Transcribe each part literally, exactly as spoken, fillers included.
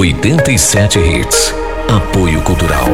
oitenta e sete Hits. Apoio Cultural.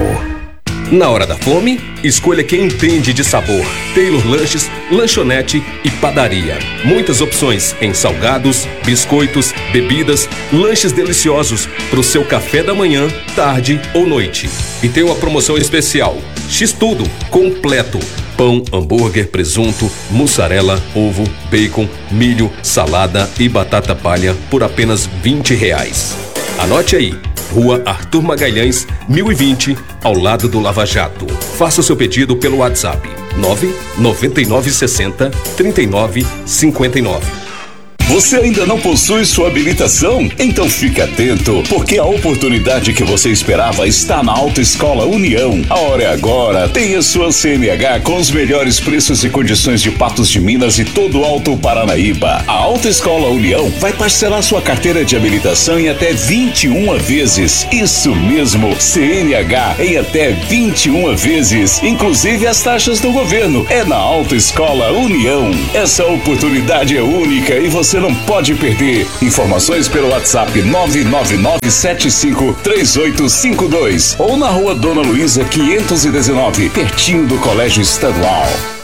Na hora da fome, escolha quem entende de sabor. Taylor Lanches, lanchonete e padaria. Muitas opções em salgados, biscoitos, bebidas, lanches deliciosos para o seu café da manhã, tarde ou noite. E tem uma promoção especial: X-Tudo completo. Pão, hambúrguer, presunto, mussarela, ovo, bacon, milho, salada e batata palha por apenas vinte reais. Anote aí. Rua Arthur Magalhães, mil e vinte, ao lado do Lava Jato. Faça seu pedido pelo WhatsApp nove nove nove seis zero, três nove cinco nove. Você ainda não possui sua habilitação? Então fique atento, porque a oportunidade que você esperava está na Autoescola União. A hora é agora. Tenha sua C N H com os melhores preços e condições de Patos de Minas e todo o Alto Paranaíba. A Autoescola União vai parcelar sua carteira de habilitação em até vinte e uma vezes. Isso mesmo, C N H em até vinte e uma vezes, inclusive as taxas do governo. É na Autoescola União. Essa oportunidade é única e você não pode perder. Informações pelo WhatsApp nove nove nove sete cinco três oito cinco dois ou na Rua Dona Luísa quinhentos e dezenove, pertinho do Colégio Estadual.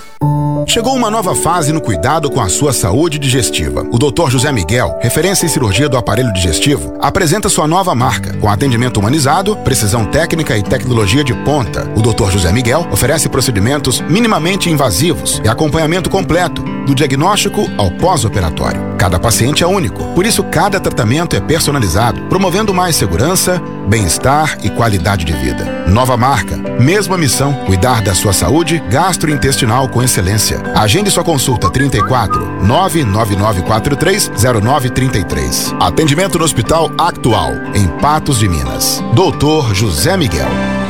Chegou uma nova fase no cuidado com a sua saúde digestiva. O doutor José Miguel, referência em cirurgia do aparelho digestivo, apresenta sua nova marca, com atendimento humanizado, precisão técnica e tecnologia de ponta. O doutor José Miguel oferece procedimentos minimamente invasivos e acompanhamento completo, do diagnóstico ao pós-operatório. Cada paciente é único, por isso cada tratamento é personalizado, promovendo mais segurança, bem-estar e qualidade de vida. Nova marca, mesma missão, cuidar da sua saúde gastrointestinal com excelência. Agende sua consulta trinta e quatro, nove nove nove quatro três zero nove trinta e três. Atendimento no Hospital Actual, em Patos de Minas. doutor José Miguel.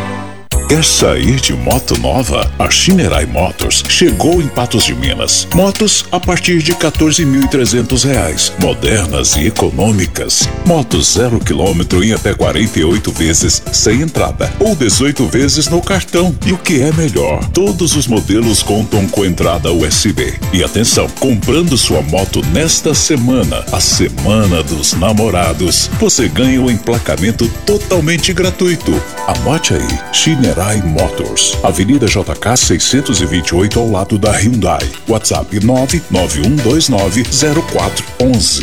Quer sair de moto nova? A Shinerai Motors chegou em Patos de Minas. Motos a partir de quatorze mil e trezentos reais. Modernas e econômicas. Motos zero quilômetro em até quarenta e oito vezes sem entrada ou dezoito vezes no cartão. E o que é melhor, todos os modelos contam com entrada U S B. E atenção, comprando sua moto nesta semana, a Semana dos Namorados, você ganha um emplacamento totalmente gratuito. Anote aí, Shinerai Motors, Avenida J K seiscentos e vinte e oito, ao lado da Hyundai. WhatsApp nove nove um dois nove zero quatro um um.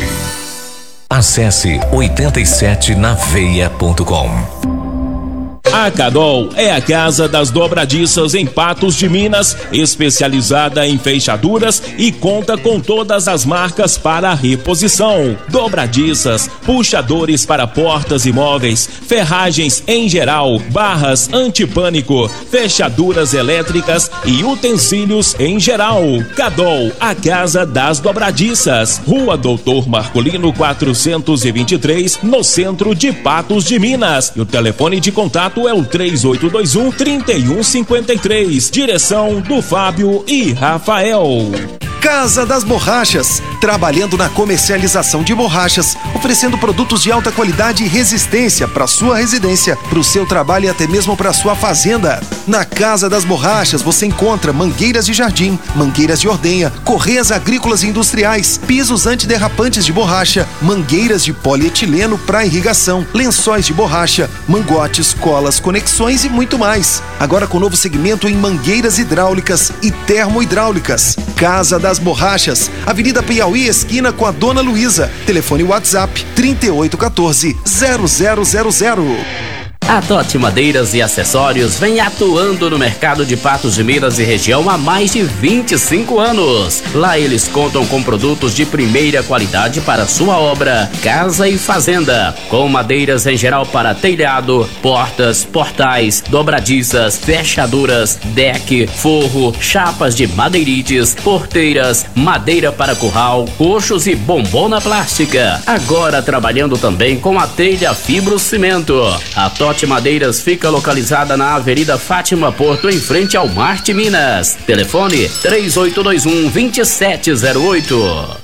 Acesse oitenta e sete na veia ponto com. A Cadol é a casa das dobradiças em Patos de Minas, especializada em fechaduras e conta com todas as marcas para reposição. Dobradiças, puxadores para portas e móveis, ferragens em geral, barras antipânico, fechaduras elétricas e utensílios em geral. Cadol, a casa das dobradiças. Rua Doutor Marcolino quatrocentos e vinte e três, no centro de Patos de Minas. E o telefone de contato é o três oito dois um, três um cinco três. Direção do Fábio e Rafael. Casa das Borrachas, trabalhando na comercialização de borrachas, oferecendo produtos de alta qualidade e resistência para sua residência, para o seu trabalho e até mesmo para sua fazenda. Na Casa das Borrachas você encontra mangueiras de jardim, mangueiras de ordenha, correias agrícolas e industriais, pisos antiderrapantes de borracha, mangueiras de polietileno para irrigação, lençóis de borracha, mangotes, colas, conexões e muito mais. Agora com novo segmento em mangueiras hidráulicas e termohidráulicas. Casa das Borrachas, Avenida Piauí, esquina com a Dona Luísa. Telefone WhatsApp trinta e oito quatorze, zero zero zero zero. A Totti Madeiras e Acessórios vem atuando no mercado de Patos de Minas e região há mais de vinte e cinco anos. Lá eles contam com produtos de primeira qualidade para sua obra, casa e fazenda, com madeiras em geral para telhado, portas, portais, dobradiças, fechaduras, deck, forro, chapas de madeirites, porteiras, madeira para curral, coxos e bombona plástica. Agora trabalhando também com a telha fibrocimento. A Totti Madeiras fica localizada na Avenida Fátima Porto, em frente ao Marte Minas. Telefone três oito dois um, dois sete zero oito.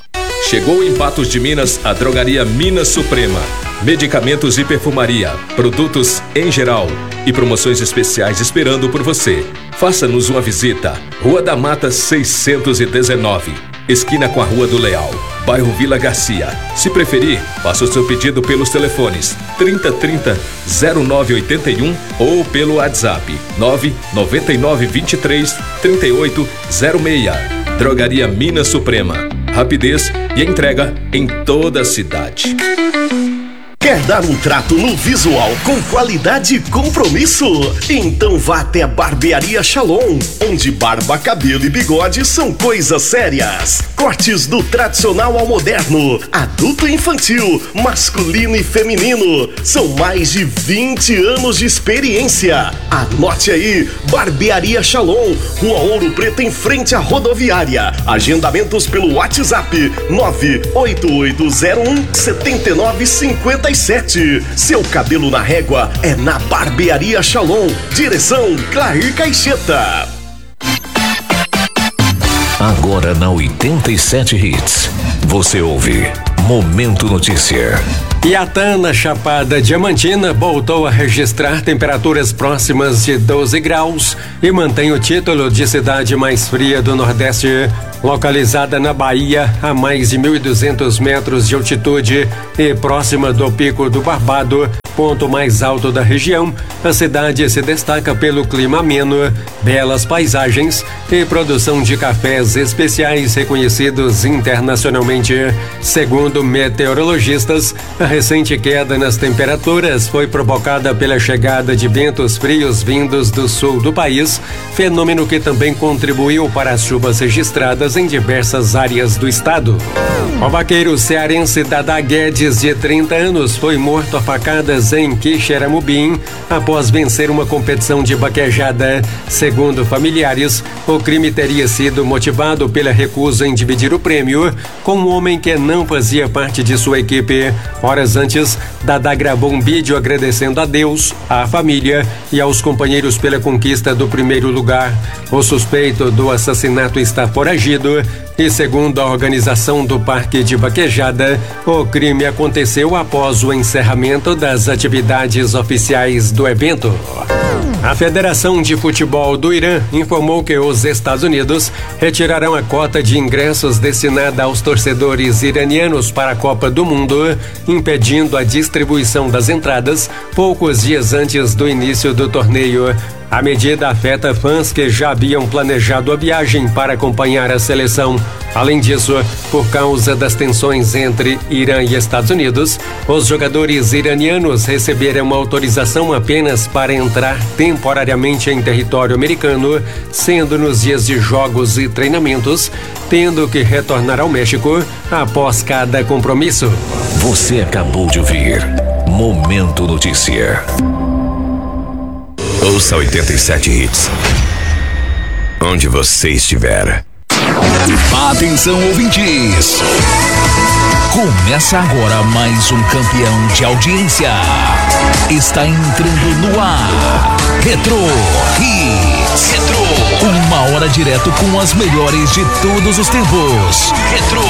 Chegou em Patos de Minas a Drogaria Minas Suprema. Medicamentos e perfumaria, produtos em geral e promoções especiais esperando por você. Faça-nos uma visita. Rua da Mata seiscentos e dezenove, esquina com a Rua do Leal, bairro Vila Garcia. Se preferir, faça o seu pedido pelos telefones trinta trinta, zero nove oito um ou pelo WhatsApp nove nove nove dois três, três oito zero seis. Drogaria Minas Suprema. Rapidez e entrega em toda a cidade. Quer dar um trato no visual com qualidade e compromisso? Então vá até a Barbearia Shalom, onde barba, cabelo e bigode são coisas sérias. Cortes do tradicional ao moderno, adulto e infantil, masculino e feminino. São mais de vinte anos de experiência. Anote aí, Barbearia Shalom, Rua Ouro Preto, em frente à rodoviária. Agendamentos pelo WhatsApp nove oito oito zero um, sete nove cinco sete. Seu cabelo na régua é na Barbearia Shalom. Direção Clair Caixeta. Agora na oitenta e sete Hits, você ouve Momento Notícia. Iatã, na Chapada Diamantina, voltou a registrar temperaturas próximas de doze graus e mantém o título de cidade mais fria do Nordeste. Localizada na Bahia, a mais de mil e duzentos metros de altitude e próxima do Pico do Barbado, ponto mais alto da região, a cidade se destaca pelo clima ameno, belas paisagens e produção de cafés especiais reconhecidos internacionalmente. Segundo meteorologistas, a recente queda nas temperaturas foi provocada pela chegada de ventos frios vindos do sul do país, fenômeno que também contribuiu para as chuvas registradas em diversas áreas do estado. O vaqueiro cearense Dadá Guedes, de trinta anos, foi morto a facadas em Quixeramobim após vencer uma competição de vaquejada. Segundo familiares, o crime teria sido motivado pela recusa em dividir o prêmio com um homem que não fazia parte de sua equipe. Horas antes, Dadá gravou um vídeo agradecendo a Deus, à família e aos companheiros pela conquista do primeiro lugar. O suspeito do assassinato está foragido e, segundo a organização do Parque de Vaquejada, o crime aconteceu após o encerramento das atividades oficiais do evento. A Federação de Futebol do Irã informou que os Estados Unidos retirarão a cota de ingressos destinada aos torcedores iranianos para a Copa do Mundo, impedindo a distribuição das entradas poucos dias antes do início do torneio. A medida afeta fãs que já haviam planejado a viagem para acompanhar a seleção. Além disso, por causa das tensões entre Irã e Estados Unidos, os jogadores iranianos receberam uma autorização apenas para entrar temporariamente em território americano, sendo nos dias de jogos e treinamentos, tendo que retornar ao México após cada compromisso. Você acabou de ouvir Momento Notícia. Ouça oitenta e sete Hits. Onde você estiver. Atenção, ouvintes. Começa agora mais um campeão de audiência. Está entrando no ar. Retro Hits. Retro. Uma hora direto com as melhores de todos os tempos. Retro.